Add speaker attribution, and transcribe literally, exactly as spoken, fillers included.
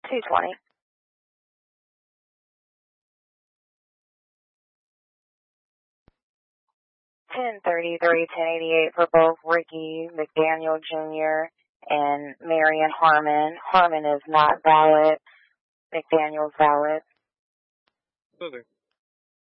Speaker 1: two twenty. ten thirty-three, ten eighty-eight for both Ricky McDaniel Junior and Marion Harmon. Harmon is not valid. McDaniel's valid.
Speaker 2: Okay.